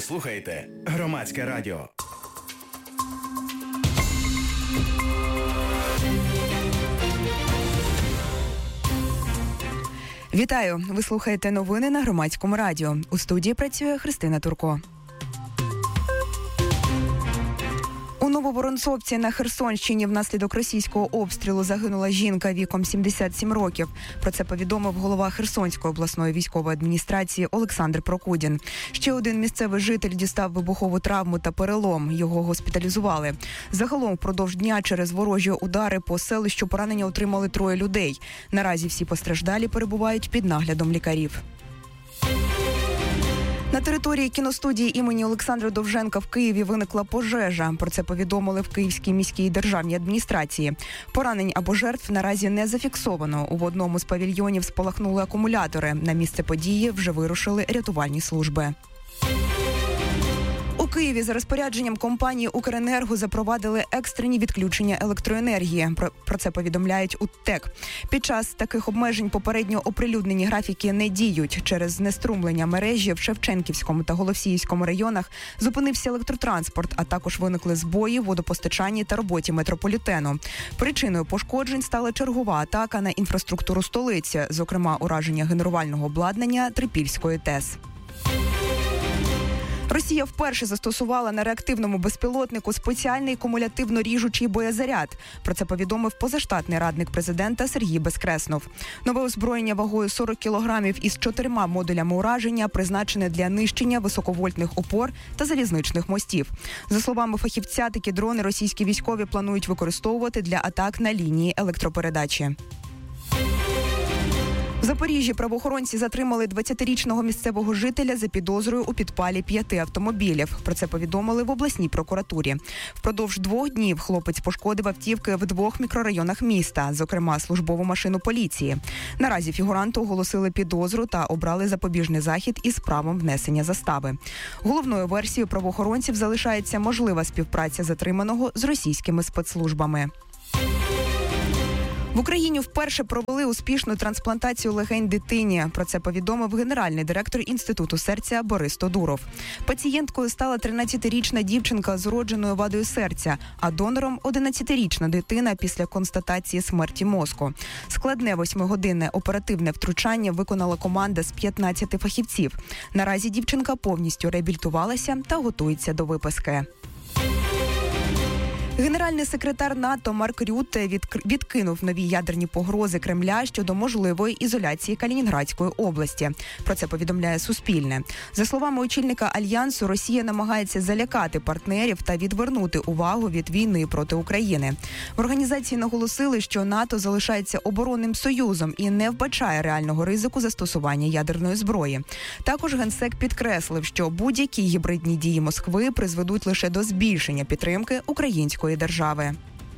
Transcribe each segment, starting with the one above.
Ви слухаєте Громадське радіо. Вітаю! Ви слухаєте новини на Громадському радіо. У студії працює Христина Турко. У Нововоронцовці на Херсонщині внаслідок російського обстрілу загинула жінка віком 77 років. Про це повідомив голова Херсонської обласної військової адміністрації Олександр Прокудін. Ще один місцевий житель дістав вибухову травму та перелом. Його госпіталізували. Загалом впродовж дня через ворожі удари по селищу поранення отримали 3 людей. Наразі всі постраждалі перебувають під наглядом лікарів. На території кіностудії імені Олександра Довженка в Києві виникла пожежа. Про це повідомили в Київській міській державній адміністрації. Поранень або жертв наразі не зафіксовано. У одному з павільйонів спалахнули акумулятори. На місце події вже вирушили рятувальні служби. У Києві за розпорядженням компанії «Укренерго» запровадили екстрені відключення електроенергії. Про це повідомляють у ТЕК. Під час таких обмежень попередньо оприлюднені графіки не діють. Через знеструмлення мережі в Шевченківському та Голосіївському районах зупинився електротранспорт, а також виникли збої в водопостачанні та роботі метрополітену. Причиною пошкоджень стала чергова атака на інфраструктуру столиці, зокрема ураження генерувального обладнання Трипільської ТЕС. Росія вперше застосувала на реактивному безпілотнику спеціальний кумулятивно-ріжучий боєзаряд. Про це повідомив позаштатний радник президента Сергій Безкреснов. Нове озброєння вагою 40 кілограмів із 4 модулями ураження призначене для нищення високовольтних опор та залізничних мостів. За словами фахівця, такі дрони російські військові планують використовувати для атак на лінії електропередачі. В Запоріжжі правоохоронці затримали 20-річного місцевого жителя за підозрою у підпалі 5 автомобілів. Про це повідомили в обласній прокуратурі. Впродовж 2 днів хлопець пошкодив автівки в 2 мікрорайонах міста, зокрема службову машину поліції. Наразі фігуранту оголосили підозру та обрали запобіжний захід із правом внесення застави. Головною версією правоохоронців залишається можлива співпраця затриманого з російськими спецслужбами. В Україні вперше провели успішну трансплантацію легень дитині. Про це повідомив генеральний директор Інституту серця Борис Тодуров. Пацієнткою стала 13-річна дівчинка з уродженою вадою серця, а донором – 11-річна дитина після констатації смерті мозку. Складне 8-годинне оперативне втручання виконала команда з 15 фахівців. Наразі дівчинка повністю реабілітувалася та готується до виписки. Генеральний секретар НАТО Марк Рютте відкинув нові ядерні погрози Кремля щодо можливої ізоляції Калінінградської області. Про це повідомляє Суспільне. За словами очільника Альянсу, Росія намагається залякати партнерів та відвернути увагу від війни проти України. В організації наголосили, що НАТО залишається оборонним союзом і не вбачає реального ризику застосування ядерної зброї. Також генсек підкреслив, що будь-які гібридні дії Москви призведуть лише до збільшення підтримки української держави.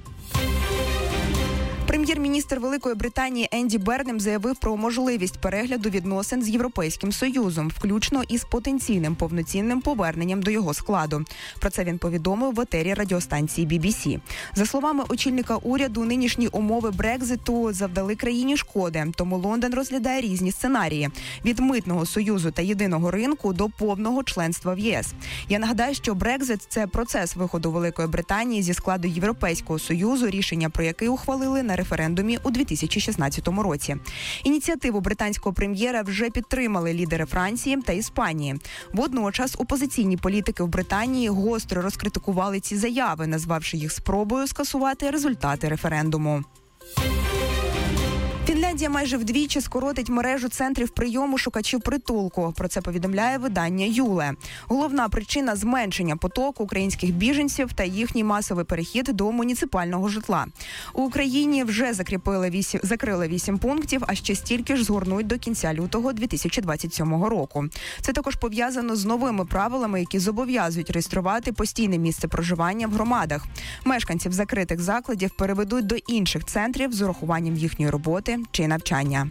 Прем'єр-міністр Великої Британії Енді Бернем заявив про можливість перегляду відносин з Європейським Союзом, включно із потенційним повноцінним поверненням до його складу. Про це він повідомив в етері радіостанції BBC. За словами очільника уряду, нинішні умови Брекзиту завдали країні шкоди, тому Лондон розглядає різні сценарії – від митного союзу та єдиного ринку до повного членства в ЄС. Я нагадаю, що Брекзит – це процес виходу Великої Британії зі складу Європейського Союзу, рішення про який ухвалили на референдумі у 2016 році. Ініціативу британського прем'єра вже підтримали лідери Франції та Іспанії. Водночас опозиційні політики в Британії гостро розкритикували ці заяви, назвавши їх спробою скасувати результати референдуму. Фінляндія майже вдвічі скоротить мережу центрів прийому шукачів притулку. Про це повідомляє видання «Юле». Головна причина – зменшення потоку українських біженців та їхній масовий перехід до муніципального житла. У Україні вже закрили 8 пунктів, а ще стільки ж згорнуть до кінця лютого 2027 року. Це також пов'язано з новими правилами, які зобов'язують реєструвати постійне місце проживання в громадах. Мешканців закритих закладів переведуть до інших центрів з урахуванням їхньої роботи чи навчання.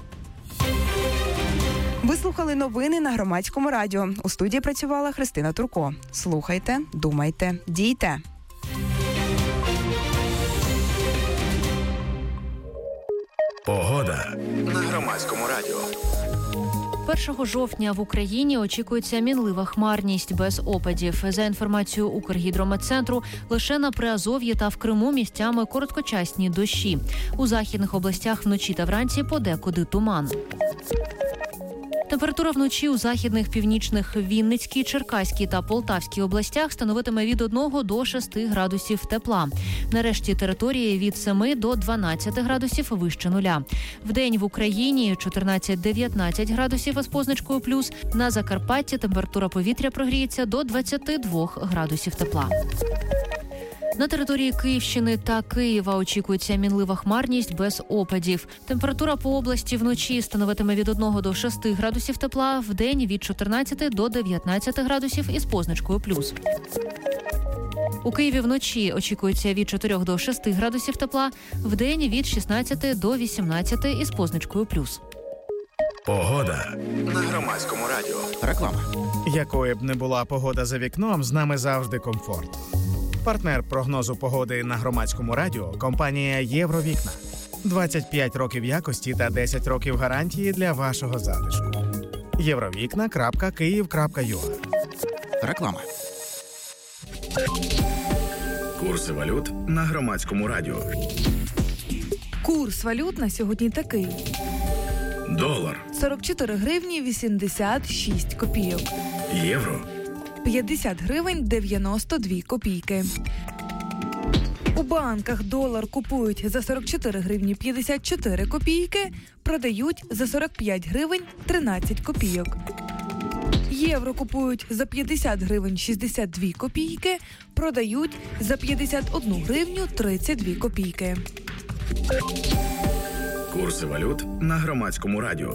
Ви слухали новини на Громадському радіо. У студії працювала Христина Турко. Слухайте, думайте, дійте. Погода на Громадському радіо. 1 жовтня в Україні очікується мінлива хмарність без опадів. За інформацією Укргідрометцентру, лише на Приазов'ї та в Криму місцями короткочасні дощі. У західних областях вночі та вранці подекуди туман. Температура вночі у західних, північних, Вінницькій, Черкаській та Полтавській областях становитиме від 1 до 6 градусів тепла. На решті території від 7 до 12 градусів вище нуля. Вдень в Україні 14-19 градусів із позначкою плюс. На Закарпатті температура повітря прогріється до 22 градусів тепла. На території Київщини та Києва очікується мінлива хмарність без опадів. Температура по області вночі становитиме від 1 до 6 градусів тепла, вдень від 14 до 19 градусів із позначкою плюс. У Києві вночі очікується від 4 до 6 градусів тепла, вдень від 16 до 18 із позначкою плюс. Погода на Громадському радіо. Реклама. Якою б не була погода за вікном, з нами завжди комфорт. Партнер прогнозу погоди на Громадському радіо – компанія «Євровікна». 25 років якості та 10 років гарантії для вашого затишку. Євровікна.Київ.ua. Реклама. Курси валют на Громадському радіо. Курс валют на сьогодні такий. Долар. 44 гривні 86 копійок. Євро. 50 гривень 92 копійки. У банках долар купують за 44 гривні 54 копійки, продають за 45 гривень 13 копійок. Євро купують за 50 гривень 62 копійки, продають за 51 гривню 32 копійки. Курси валют на Громадському радіо.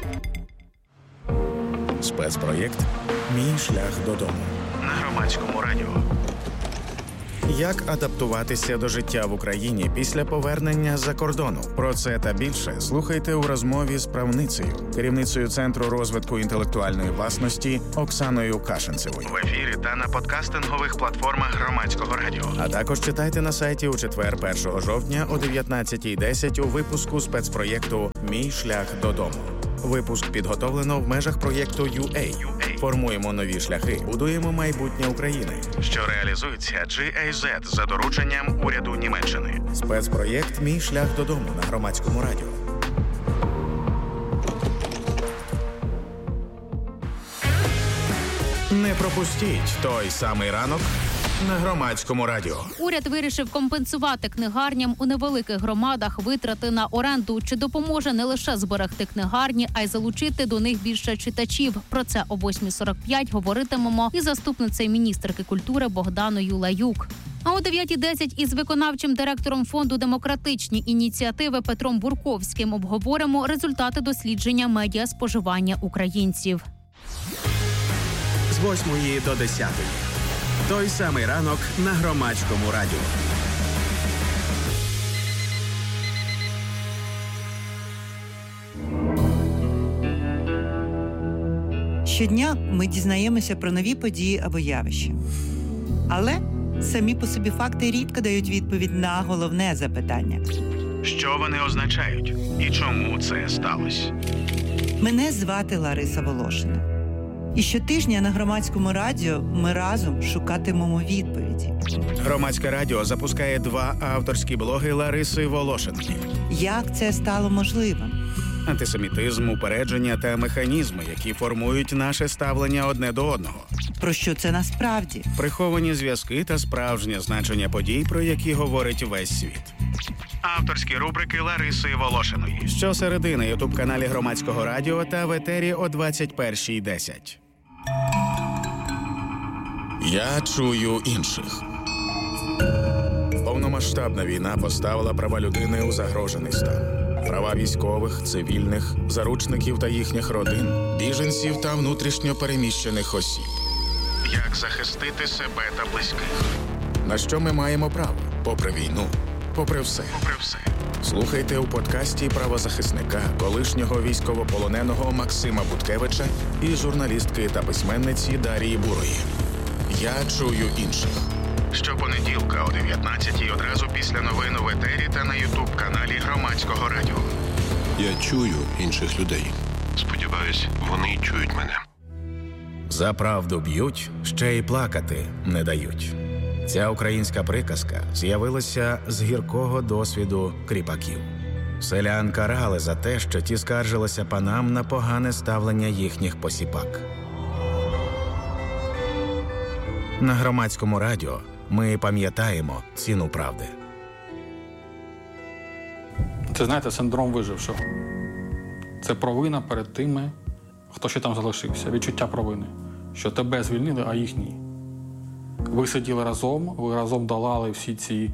Спецпроєкт «Мій шлях додому» На Громадському радіо. Як адаптуватися до життя в Україні після повернення з-за кордону? Про це та більше слухайте у розмові з правницею, керівницею Центру розвитку інтелектуальної власності Оксаною Кашинцевою. В ефірі та на подкастингових платформах Громадського радіо. А також читайте на сайті у четвер 1 жовтня о 19:10 у випуску спецпроєкту «Мій шлях додому». Випуск підготовлено в межах проєкту UA. Формуємо нові шляхи, будуємо майбутнє України. Що реалізується GIZ за дорученням уряду Німеччини. Спецпроєкт «Мій шлях додому» на Громадському радіо. Не пропустіть той самий ранок на Громадському радіо. Уряд вирішив компенсувати книгарням у невеликих громадах витрати на оренду. Чи допоможе не лише зберегти книгарні, а й залучити до них більше читачів? Про це о 8:45 говоритимемо із заступницею міністерки культури Богданою Лаюк. А о 9:10 із виконавчим директором фонду «Демократичні ініціативи» Петром Бурковським обговоримо результати дослідження медіаспоживання українців. З 8 до 10. Той самий ранок на Громадському радіо. Щодня ми дізнаємося про нові події або явища. Але самі по собі факти рідко дають відповідь на головне запитання. Що вони означають? І чому це сталося? Мене звати Лариса Волошина. І щотижня на Громадському радіо ми разом шукатимемо відповіді. Громадське радіо запускає 2 авторські блоги Лариси Волошинки. Як це стало можливим? Антисемітизм, упередження та механізми, які формують наше ставлення одне до одного. Про що це насправді? Приховані зв'язки та справжнє значення подій, про які говорить весь світ. Авторські рубрики Лариси Волошиної. Щосереди на ютуб-каналі Громадського радіо та в етері о 21:10. Я чую інших. Повномасштабна війна поставила права людини у загрожений стан. Права військових, цивільних, заручників та їхніх родин, біженців та внутрішньо переміщених осіб. Як захистити себе та близьких? На що ми маємо право? Попри війну, попри все. Слухайте у подкасті правозахисника, колишнього військовополоненого Максима Буткевича і журналістки та письменниці Дарії Бурої. Я чую інших. Щопонеділка о 19-й одразу після новин в етері та на ютуб-каналі Громадського радіо. Я чую інших людей. Сподіваюся, Сподіваюсь, вони чують мене. За правду б'ють, ще й плакати не дають. Ця українська приказка з'явилася з гіркого досвіду кріпаків. Селян карали за те, що ті скаржилися панам на погане ставлення їхніх посіпак. На Громадському радіо ми пам'ятаємо ціну правди. Це, знаєте, синдром вижившого. Це провина перед тими, хто ще там залишився. Відчуття провини. Що тебе звільнили, а їх ні. Ви сиділи разом, ви разом долали всі ці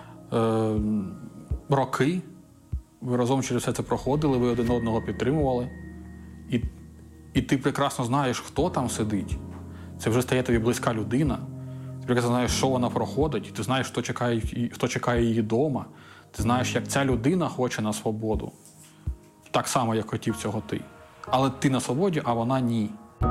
роки, ви разом через все це проходили, ви один одного підтримували. І ти прекрасно знаєш, хто там сидить. Це вже стає тобі близька людина. Ти прекрасно знаєш, що вона проходить, ти знаєш, хто чекає її вдома. Ти знаєш, як ця людина хоче на свободу. Так само, як хотів цього ти. Але ти на свободі, а вона ні.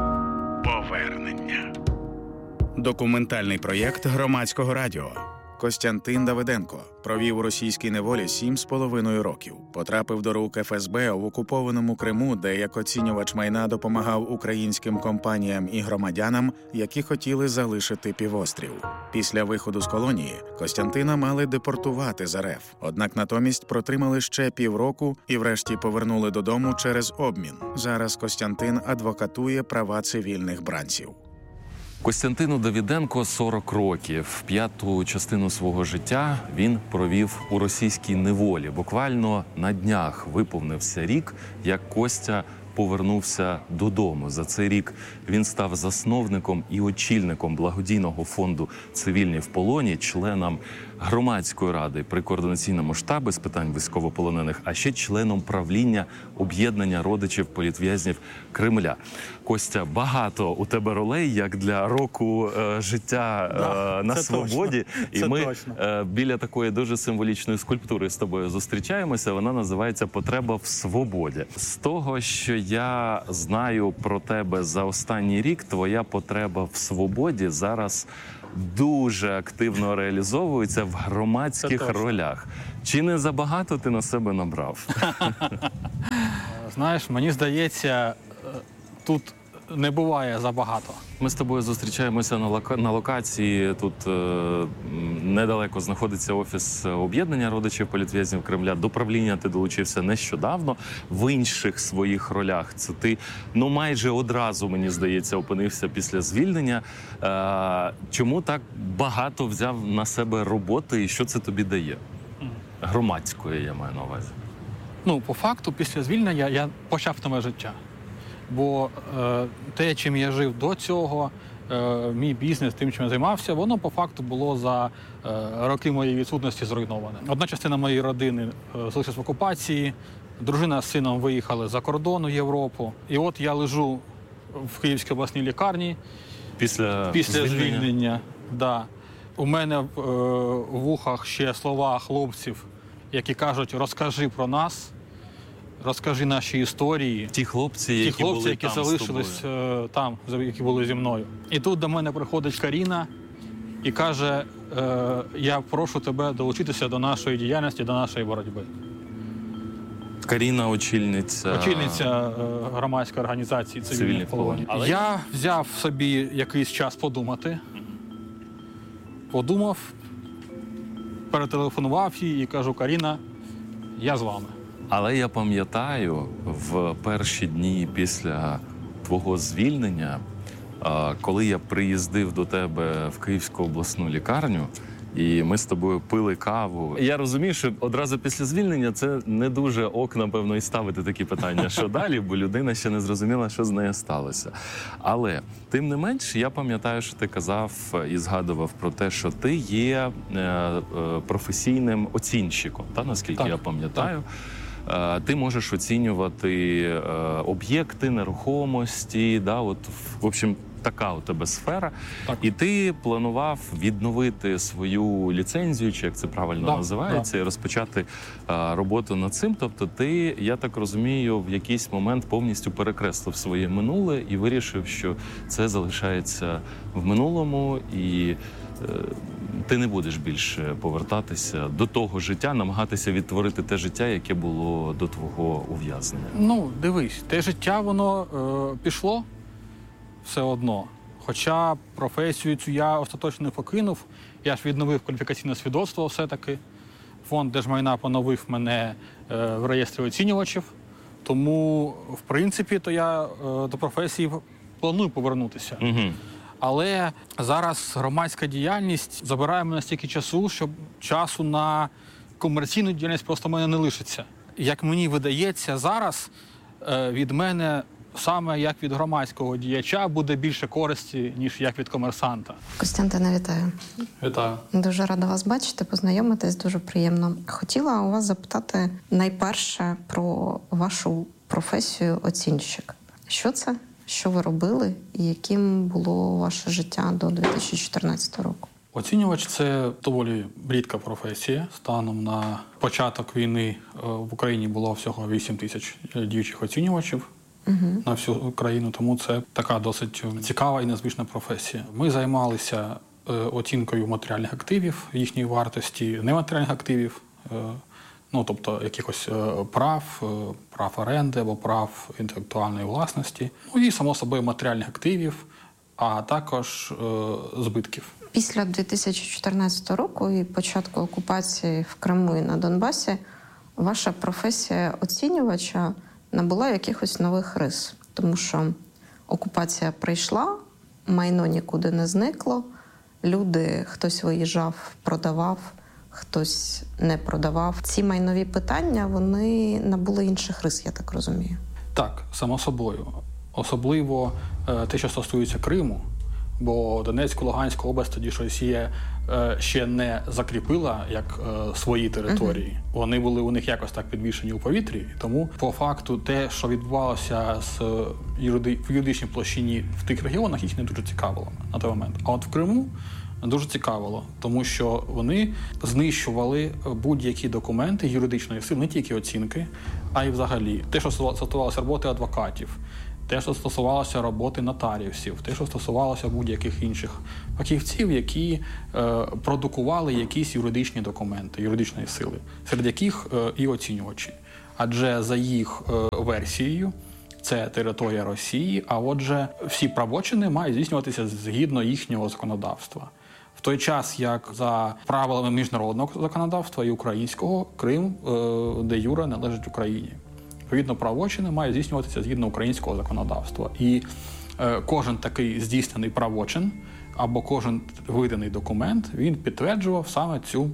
Повернення. Документальний проєкт Громадського радіо. Костянтин Давиденко провів у російській неволі 7,5 років. Потрапив до рук ФСБ в окупованому Криму, де як оцінювач майна допомагав українським компаніям і громадянам, які хотіли залишити півострів. Після виходу з колонії Костянтина мали депортувати з РФ. Однак натомість протримали ще півроку і врешті повернули додому через обмін. Зараз Костянтин адвокатує права цивільних бранців. Костянтину Давиденко 40 років. П'яту частину свого життя він провів у російській неволі. Буквально на днях виповнився рік, як Костя повернувся додому. За цей рік він став засновником і очільником благодійного фонду «Цивільні в полоні», членом громадської ради при координаційному штабі з питань військовополонених, а ще членом правління об'єднання родичів політв'язнів Кремля. Костя, багато у тебе ролей, як для року життя на свободі. Точно. І ми біля такої дуже символічної скульптури з тобою зустрічаємося. Вона називається «Потреба в свободі». З того, що я знаю про тебе за останній рік, твоя потреба в свободі зараз дуже активно реалізовується в громадських ролях. Чи не забагато ти на себе набрав? Знаєш, мені здається, тут не буває забагато. Ми з тобою зустрічаємося на локації. Тут недалеко знаходиться офіс об'єднання родичів політв'язнів Кремля. До правління ти долучився нещодавно. В інших своїх ролях це ти, майже одразу, мені здається, опинився після звільнення. Чому так багато взяв на себе роботи і що це тобі дає? Громадської, я маю на увазі. По факту, після звільнення я почав нове життя. Бо те, чим я жив до цього, мій бізнес, тим, чим я займався, воно по факту було за роки моєї відсутності зруйноване. Одна частина моєї родини залишилась в окупації, дружина з сином виїхали за кордон у Європу. І от я лежу в Київській обласній лікарні після звільнення. Да. У мене в вухах ще слова хлопців, які кажуть: розкажи про нас. Розкажи наші історії. Ті хлопці, які залишились там, які були зі мною. І тут до мене приходить Каріна і каже: я прошу тебе долучитися до нашої діяльності, до нашої боротьби. Каріна очільниця громадської організації «Цивільні в полоні». Я взяв собі якийсь час подумати. Подумав, перетелефонував їй і кажу: Каріна, я з вами. Але я пам'ятаю, в перші дні після твого звільнення, коли я приїздив до тебе в Київську обласну лікарню, і ми з тобою пили каву. Я розумію, що одразу після звільнення це не дуже ок, напевно, і ставити такі питання, що далі, бо людина ще не зрозуміла, що з нею сталося. Але, тим не менш, я пам'ятаю, що ти казав і згадував про те, що ти є професійним оцінщиком, наскільки я пам'ятаю. Ти можеш оцінювати об'єкти, нерухомості, в общем, така у тебе сфера. Так. І ти планував відновити свою ліцензію, чи як це правильно називається, і розпочати роботу над цим. Тобто ти, я так розумію, в якийсь момент повністю перекреслив своє минуле і вирішив, що це залишається в минулому, і ти не будеш більше повертатися до того життя, намагатися відтворити те життя, яке було до твого ув'язнення. Ну, дивись, те життя, воно пішло все одно. Хоча професію цю я остаточно не покинув, я ж відновив кваліфікаційне свідоцтво все-таки. Фонд держмайна поновив мене в реєстрі оцінювачів. Тому, в принципі, то я до професії планую повернутися. Угу. Але зараз громадська діяльність забирає мене стільки часу, що часу на комерційну діяльність просто в мене не лишиться. Як мені видається, зараз від мене саме як від громадського діяча буде більше користі, ніж як від комерсанта. Костянтине, вітаю. Вітаю. Дуже рада вас бачити, познайомитись, дуже приємно. Хотіла у вас запитати найперше про вашу професію оцінщик. Що це? Що ви робили і яким було ваше життя до 2014 року? Оцінювач – це доволі рідка професія. Станом на початок війни в Україні було всього 8 тисяч діючих оцінювачів на всю країну, тому це така досить цікава і незвична професія. Ми займалися оцінкою матеріальних активів, їхньої вартості, нематеріальних активів, тобто якихось прав оренди або прав інтелектуальної власності, і, само собою, матеріальних активів, а також збитків. Після 2014 року і початку окупації в Криму і на Донбасі ваша професія оцінювача набула якихось нових рис, тому що окупація прийшла, майно нікуди не зникло, люди, хтось виїжджав, продавав, хтось не продавав. Ці майнові питання, вони набули інших рис, я так розумію. Так, само собою. Особливо те, що стосується Криму, бо Донецьку, Луганську область тоді ж Росія ще не закріпила як свої території. Вони були у них якось так підвішені у повітрі. Тому, по факту, те, що відбувалося в юридичній площині в тих регіонах, їх не дуже цікавило на той момент. А от в Криму дуже цікавило, тому що вони знищували будь-які документи юридичної сили, не тільки оцінки, а й взагалі. Те, що стосувалося роботи адвокатів, те, що стосувалося роботи нотаріусів, те, що стосувалося будь-яких інших фахівців, які продукували якісь юридичні документи, юридичної сили, серед яких і оцінювачі. Адже за їх версією це територія Росії, а отже всі правочини мають здійснюватися згідно їхнього законодавства. В той час, як за правилами міжнародного законодавства і українського, Крим де юре належить Україні. Відповідно, правочини мають здійснюватися згідно українського законодавства. І кожен такий здійснений правочин або кожен виданий документ, він підтверджував саме цю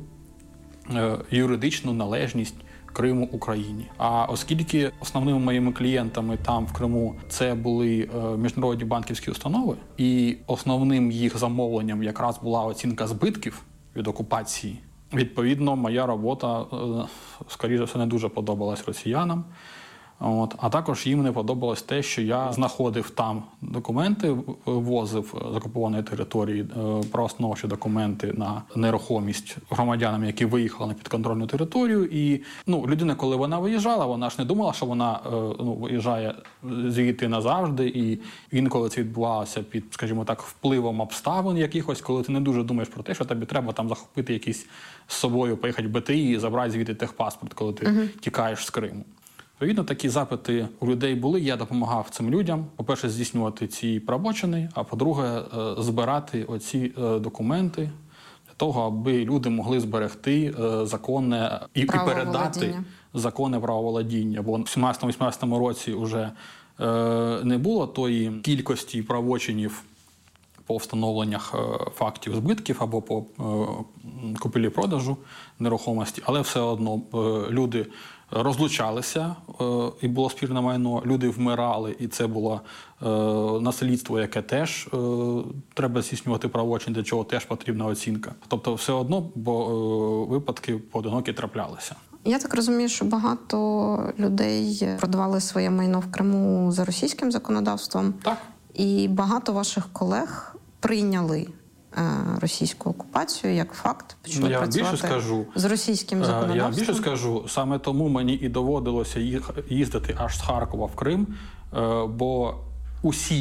юридичну належність Криму Україні. А оскільки основними моїми клієнтами там в Криму це були міжнародні банківські установи, і основним їх замовленням якраз була оцінка збитків від окупації, відповідно, моя робота, скоріше за все, не дуже подобалась росіянам. А також їм не подобалось те, що я знаходив там документи, ввозив з окупованої території правоустановчі документи на нерухомість громадянам, які виїхали на підконтрольну територію. І людина, коли вона виїжджала, вона ж не думала, що вона виїжджає звідти назавжди. І інколи це відбувалося під, скажімо так, впливом обставин якихось, коли ти не дуже думаєш про те, що тобі треба там захопити якийсь з собою, поїхати в БТІ і забрати звідти техпаспорт, коли ти тікаєш з Криму. Відповідно, такі запити у людей були. Я допомагав цим людям, по-перше, здійснювати ці правочини, а по-друге, збирати оці документи для того, аби люди могли зберегти законне і передати законне правоволодіння. Бо в 17-18 році вже не було тої кількості правочинів по встановленнях фактів збитків або по купівлі-продажу нерухомості, але все одно люди розлучалися, і було спірне майно, люди вмирали, і це було наслідство, яке теж треба здійснювати правочин, для чого теж потрібна оцінка. Тобто все одно, бо випадки поодинокі траплялися. Я так розумію, що багато людей продавали своє майно в Криму за російським законодавством. Так. І багато ваших колег прийняли російську окупацію як факт, почали працювати з російським законодавством. Я більше скажу, саме тому мені і доводилося їздити аж з Харкова в Крим, бо усі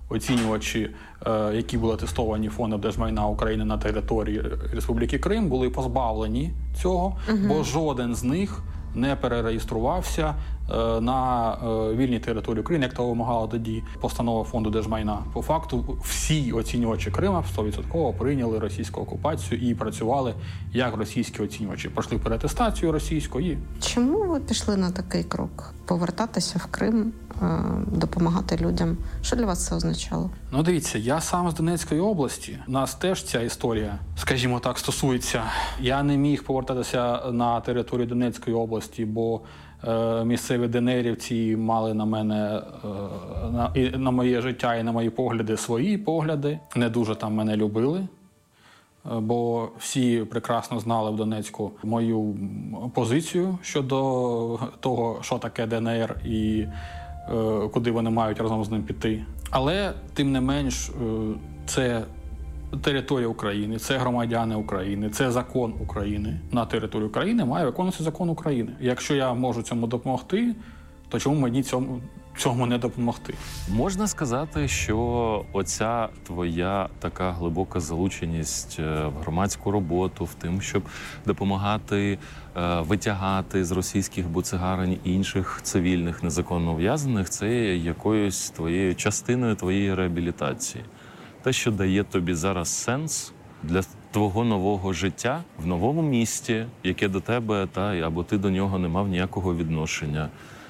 оцінювачі, які були атестовані Фондом держмайна України на території Республіки Крим, були позбавлені цього, бо жоден з них не перереєструвався на вільній території України, як того вимагала тоді постанова Фонду держмайна. По факту всі оцінювачі Крима 100% прийняли російську окупацію і працювали як російські оцінювачі. Пройшли переатестацію російську і... Чому ви пішли на такий крок? Повертатися в Крим, допомагати людям? Що для вас це означало? Ну, дивіться, я сам з Донецької області. Нас теж ця історія, скажімо так, стосується. Я не міг повертатися на територію Донецької області, бо місцеві ДНРівці мали на мене, на моє життя і на мої погляди свої погляди. Не дуже там мене любили, бо всі прекрасно знали в Донецьку мою позицію щодо того, що таке ДНР і куди вони мають разом з ним піти. Але, тим не менш, це територія України, це громадяни України, це закон України. На території України має виконуватися закон України. Якщо я можу цьому допомогти, то чому мені цьому не допомогти? Можна сказати, що оця твоя така глибока залученість в громадську роботу, в тим, щоб допомагати витягати з російських буцегарень інших цивільних незаконно ув'язнених, це є якоюсь твоєю частиною твоєї реабілітації. Те, що дає тобі зараз сенс для твого нового життя в новому місті, яке до тебе, або ти до нього не мав ніякого відношення.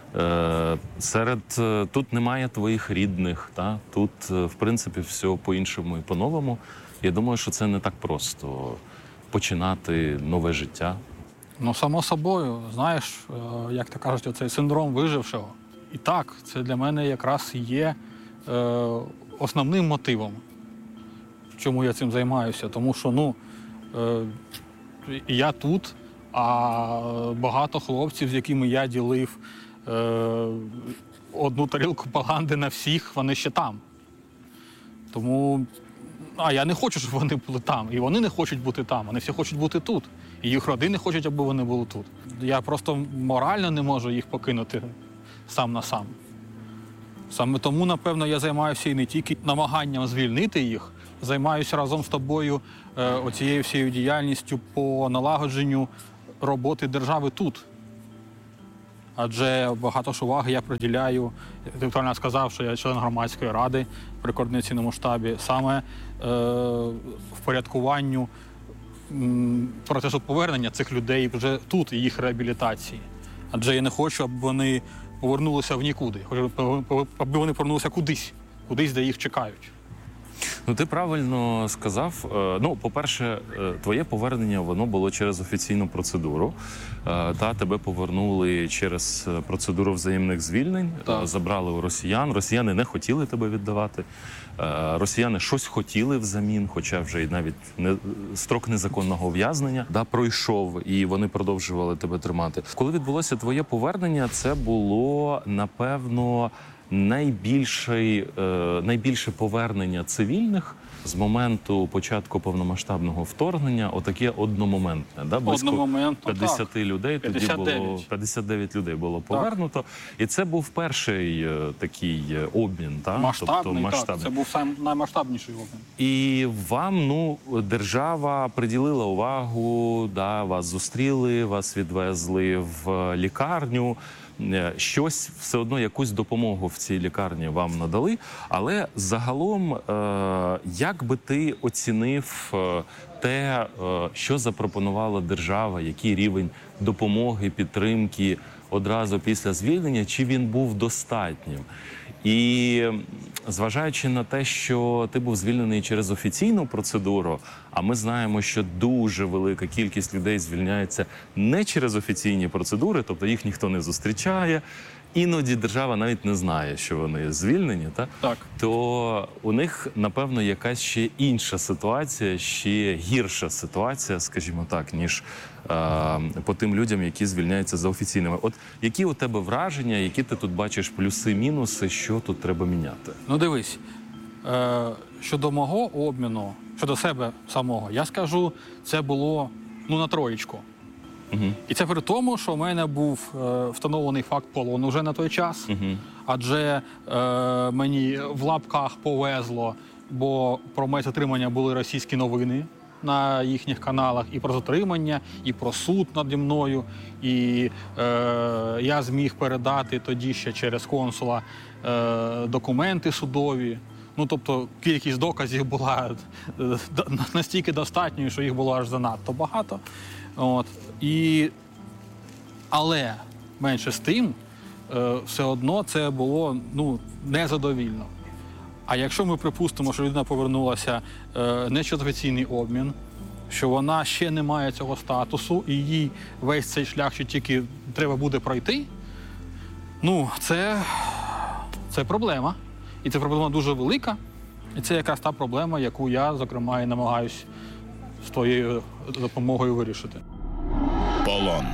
Тут немає твоїх рідних, тут, в принципі, все по-іншому і по-новому. Я думаю, що це не так просто починати нове життя. Ну, само собою, знаєш, як то кажуть, оцей синдром вижившого. І так, це для мене якраз є основним мотивом, чому я цим займаюся. Тому що, я тут, а багато хлопців, з якими я ділив одну тарілку паганди на всіх, вони ще там. Тому, я не хочу, щоб вони були там. І вони не хочуть бути там, вони всі хочуть бути тут. І їх родини хочуть, аби вони були тут. Я просто морально не можу їх покинути сам на сам. Саме тому, напевно, я займаюся і не тільки намаганням звільнити їх, займаюся разом з тобою оцією всією діяльністю по налагодженню роботи держави тут. Адже багато ж уваги я приділяю, ти правильно сказав, що я член громадської ради при координаційному штабі, саме впорядкуванню процесу повернення цих людей вже тут і їх реабілітації. Адже я не хочу, аби вони повернулися в нікуди. Хочу, аби вони повернулися кудись, де їх чекають. Ну, ти правильно сказав. По-перше, твоє повернення, воно було через офіційну процедуру. Тебе повернули через процедуру взаємних звільнень, забрали у росіян. Росіяни не хотіли тебе віддавати. Росіяни щось хотіли взамін, хоча вже і навіть строк незаконного ув'язнення пройшов, і вони продовжували тебе тримати. Коли відбулося твоє повернення, це було, напевно, найбільше повернення цивільних з моменту початку повномасштабного вторгнення, отаке одномоментне. Близько 50 людей, тоді було 59 людей було повернуто. Так. І це був перший такий обмін. Масштабний, тобто, це був наймасштабніший обмін. І вам, держава приділила увагу, вас зустріли, вас відвезли в лікарню. Щось, все одно, якусь допомогу в цій лікарні вам надали. Але загалом, як би ти оцінив те, що запропонувала держава, який рівень допомоги, підтримки одразу після звільнення, чи він був достатнім? І зважаючи на те, що ти був звільнений через офіційну процедуру, а ми знаємо, що дуже велика кількість людей звільняється не через офіційні процедури, тобто їх ніхто не зустрічає, іноді держава навіть не знає, що вони звільнені, то у них, напевно, якась ще інша ситуація, ще гірша ситуація, скажімо так, ніж по тим людям, які звільняються за офіційними. От які у тебе враження, які ти тут бачиш плюси-мінуси, що тут треба міняти? Дивись, щодо мого обміну, щодо себе самого, я скажу, це було, на троєчку. І це при тому, що в мене був встановлений факт полону вже на той час, адже мені в лапках повезло, бо про моє затримання були російські новини на їхніх каналах, і про затримання, і про суд наді мною. І я зміг передати тоді ще через консула документи судові. Ну, тобто, кількість доказів була настільки достатньою, що їх було аж занадто багато. От. Але менше з тим, все одно це було незадовільно. А якщо ми припустимо, що людина повернулася не через офіційний обмін, що вона ще не має цього статусу, і їй весь цей шлях ще тільки треба буде пройти, це проблема. І це проблема дуже велика. І це якраз та проблема, яку я, зокрема, і намагаюся з твоєю допомогою вирішити. Полон.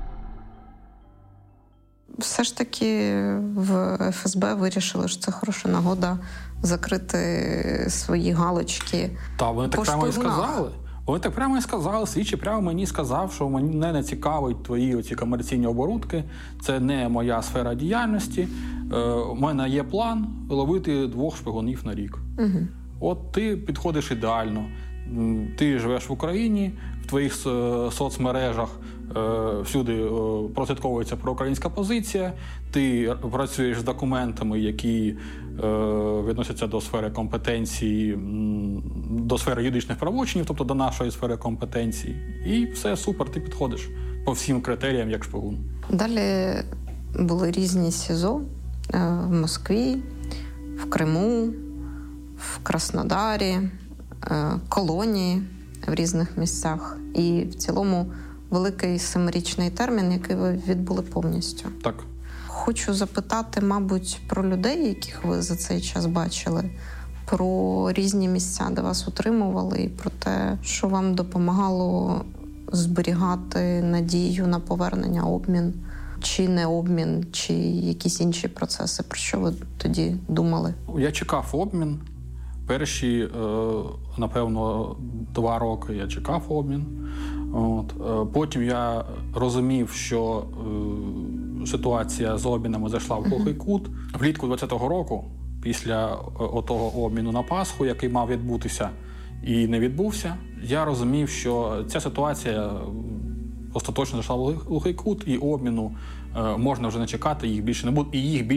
Все ж таки в ФСБ вирішили, що це хороша нагода закрити свої галочки. Так, вони так прямо і сказали. Вони так прямо і сказали, слідчий прямо мені сказав, що мене не цікавить твої оці комерційні оборудки, це не моя сфера діяльності. У мене є план ловити 2 шпигунів на рік. От ти підходиш ідеально. Ти живеш в Україні, в твоїх соцмережах всюди прослідковується проукраїнська позиція, ти працюєш з документами, які відносяться до сфери компетенції, до сфери юридичних правочинів, тобто до нашої сфери компетенції. І все, супер, ти підходиш по всім критеріям як шпигун. Далі були різні СІЗО в Москві, в Криму, в Краснодарі, колонії в різних місцях. І в цілому великий 7-річний термін, який ви відбули повністю. Так. Хочу запитати, мабуть, про людей, яких ви за цей час бачили, про різні місця, де вас утримували, і про те, що вам допомагало зберігати надію на повернення, обмін, чи не обмін, чи якісь інші процеси. Про що ви тоді думали? Я чекав обмін. Перші, напевно, 2 роки я чекав обмін. Потім я розумів, що ситуація з обмінами зайшла в глухий кут. Влітку 2020 року, після отого обміну на Пасху, який мав відбутися і не відбувся, я розумів, що ця ситуація остаточно зайшла в глухий кут, і обміну можна вже не чекати, їх більше не буде, і їх більше